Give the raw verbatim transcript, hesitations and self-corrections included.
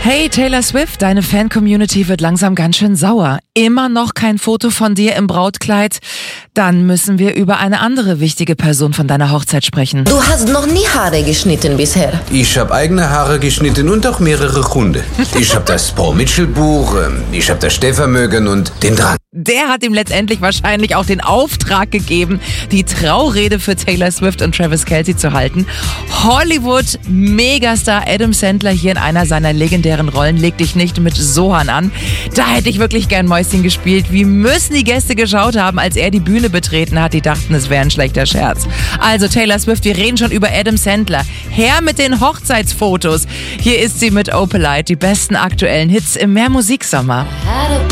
Hey Taylor Swift, deine Fan-Community wird langsam ganz schön sauer. Immer noch kein Foto von dir im Brautkleid? Dann müssen wir über eine andere wichtige Person von deiner Hochzeit sprechen. Du hast noch nie Haare geschnitten bisher. Ich habe eigene Haare geschnitten und auch mehrere Hunde. Ich habe das Paul Mitchell Buch, ich habe das Stehvermögen und den Drang. Der hat ihm letztendlich wahrscheinlich auch den Auftrag gegeben, die Traurede für Taylor Swift und Travis Kelce zu halten. Hollywood-Megastar Adam Sandler hier in einer seiner legendären Rollen. Leg dich nicht mit Sohan an. Da hätte ich wirklich gern Mäuschen gespielt. Wie müssen die Gäste geschaut haben, als er die Bühne betreten hat? Die dachten, es wäre ein schlechter Scherz. Also Taylor Swift, wir reden schon über Adam Sandler. Her mit den Hochzeitsfotos. Hier ist sie mit Opalite, die besten aktuellen Hits im Mehr Musiksommer.